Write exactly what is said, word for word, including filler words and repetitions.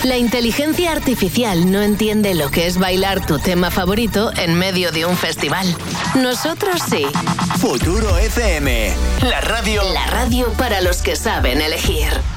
La inteligencia artificial no entiende lo que es bailar tu tema favorito en medio de un festival. Nosotros sí. Futuro F M, la radio... La radio para los que saben elegir.